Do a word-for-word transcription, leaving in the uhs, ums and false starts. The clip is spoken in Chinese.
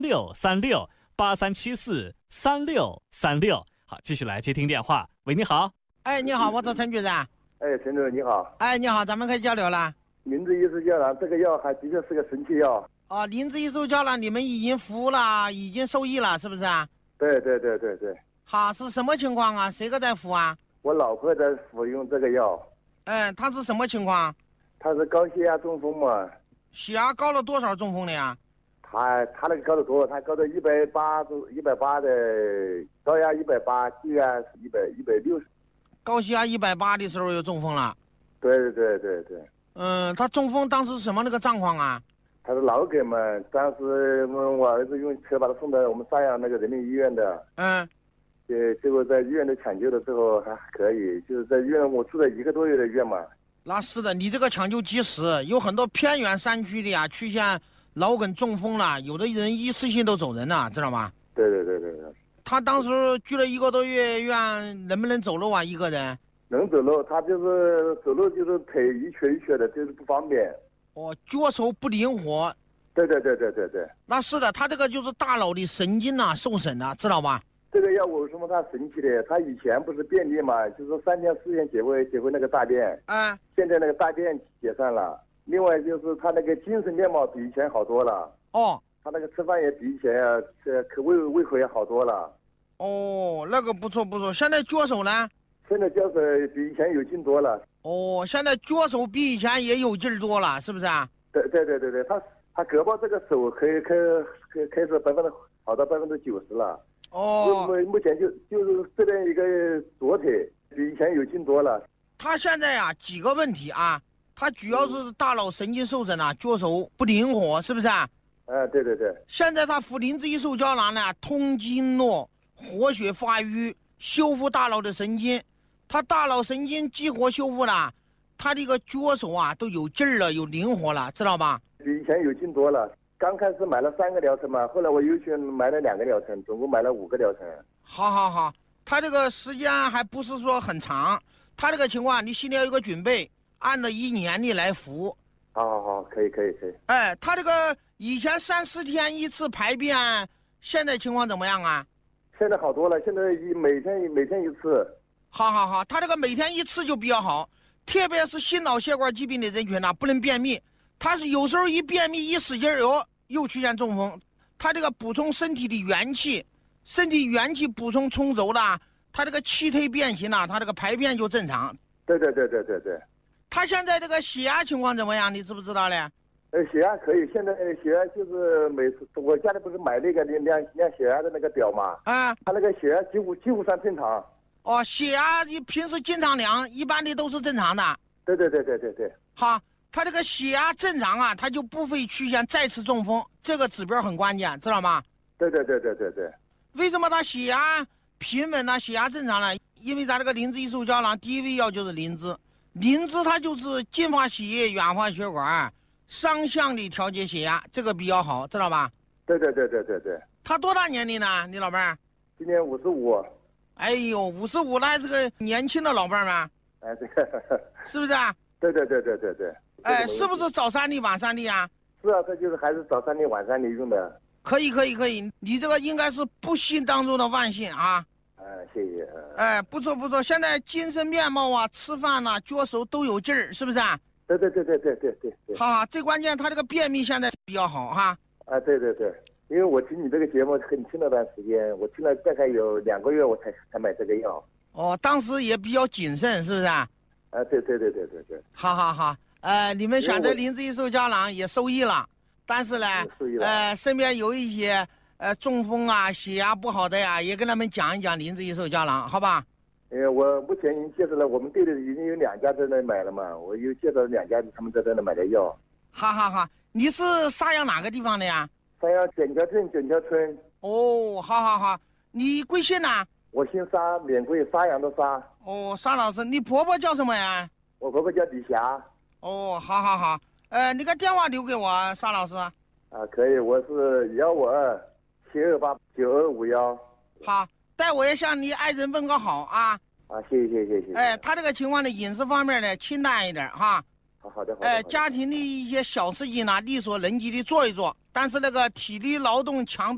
六三六八三七四三六三六。好，继续来接听电话。喂，你好。 哎，你好，我是陈局长。 哎，陈主任你好。 哎，你好，咱们可以交流了。 灵芝益寿胶囊这个药还的确是个神奇药。 哦，灵芝益寿胶囊你们已经服务了，已经受益了，是不是啊？ 对对对对对。 好，是什么情况啊？谁个在服啊？ 我老婆在服用这个药。 嗯，她是什么情况？ 她是高血压中风嘛。 血压高了多少中风了呀？ 她她那个高得多，她高到一百八，一百八的高压一百八，低压是一百一百六十。 高血压一百八的时候就中风了。 对对对对。 嗯，她中风当时什么那个状况啊？ 她是脑梗嘛，当时我我儿子用车把她送到我们邵阳那个人民医院的。 嗯。 呃，结果在医院里抢救的时候还可以，就是在医院我住了一个多月的院嘛。 那是的，你这个抢救及时，有很多偏远山区的呀，出现脑梗中风了，有的人一次性都走人了，知道吗？ 对对对对对。 他当时住了一个多月院，能不能走路啊？一个人能走路，他就是走路就是腿一瘸一瘸的，就是不方便。 哦，脚手不灵活。 对对对对对对。 那是的，他这个就是大脑的神经啊受损了，知道吧？ 这个药为什么它神奇的？他以前不是便秘嘛，就是三天四天解回解回那个大便。 啊。 现在那个大便解散了，另外就是他那个精神面貌比以前好多了。 哦。 他那个吃饭也比以前啊，吃可胃胃口也好多了。 哦，那个不错不错。现在脚手呢？ 现在脚手比以前有劲多了。 哦，现在脚手比以前也有劲儿多了，是不是啊？ 对对对对对，他他胳膊这个手可以可以可以可以说百分之好到百分之九十了。 哦。 目目前就就是这边一个左腿比以前有劲多了。 他现在呀、啊、几个问题啊，他主要是大脑神经受损啊，脚手不灵活，是不是啊？ 啊，对对对。 现在他服灵芝益寿胶囊呢，通经络、活血发瘀，修复大脑的神经。他大脑神经激活修复了，他这个脚手啊都有劲儿了，有灵活了，知道吧？ 比以前有劲多了。刚开始买了三个疗程嘛，后来我又去买了两个疗程，总共买了五个疗程。 好好好，他这个时间还不是说很长，他这个情况你心里要有个准备，按照一年的来服。 好好好，可以可以可以。 哎，他这个以前三四天一次排便，现在情况怎么样啊？ 现在好多了，现在一每天每天一次。 好好好，他这个每天一次就比较好，特别是心脑血管疾病的人群呢，不能便秘。他是有时候一便秘一使劲儿，哟，又出现中风。他这个补充身体的元气，身体元气补充充足了，他这个气推变形了，他这个排便就正常。 对对对对对对。 他现在这个血压情况怎么样？你知不知道嘞？ 呃，血压可以，现在血压就是每次我家里不是买那个量量血压的那个表嘛， 啊， 他那个血压几乎几乎算正常。 哦，血压你平时经常量，一般的都是正常的。 对对对对对对。 好，他这个血压正常啊，他就不会出现再次中风，这个指标很关键，知道吗？ 对对对对对对。 为什么他血压平稳呢？血压正常呢？因为咱这个灵芝益寿胶囊第一味药就是灵芝，灵芝它就是净化血液、软化血管，双向的调节血压，这个比较好，知道吧？ 对对对对对对。 他多大年龄呢？你老伴儿？ 今年五十五。 哎呦，五十五了还是个年轻的老伴儿吗？ 哎，这个是不是啊？ 对对对对对对。 哎，是不是早三粒晚三粒啊？ 是啊，这就是还是早三粒晚三粒用的。 可以可以可以，你这个应该是不幸当中的万幸啊！ 啊，谢谢。 哎，不错不错，现在精神面貌啊、吃饭呐、啊、脚手都有劲儿，是不是啊？ 对对对对对对对对。 好好，最关键他这个便秘现在比较好哈。 啊，对对对，因为我听你这个节目很听了段时间，我听了大概有两个月，我才才买这个药。 哦，当时也比较谨慎，是不是啊？ 啊，对对对对对对。 好好好，呃，你们选择灵芝益寿胶囊也受益了，但是呢，呃，身边有一些呃中风啊、血压不好的呀，也跟他们讲一讲灵芝益寿胶囊，好吧？ 呃，我目前已经介绍了，我们队里已经有两家在那买了嘛，我又介绍了两家，他们在那买的药。 好好好，你是沙阳哪个地方的呀？ 沙阳笕桥镇笕桥村。 哦，好好好，你贵姓呢？ 我姓沙，免贵，沙阳的沙。 哦，沙老师，你婆婆叫什么呀？ 我婆婆叫李霞。 哦，好好好，呃，你个电话留给我，沙老师。 啊，可以，我是幺五二七二八九二五幺。 好，待我也向你爱人问个好啊。 啊，谢谢谢谢谢谢。 哎，他这个情况呢，饮食方面呢清淡一点哈。 好好的好的。 哎，家庭的一些小事情呢，力所能及的做一做，但是那个体力劳动强度。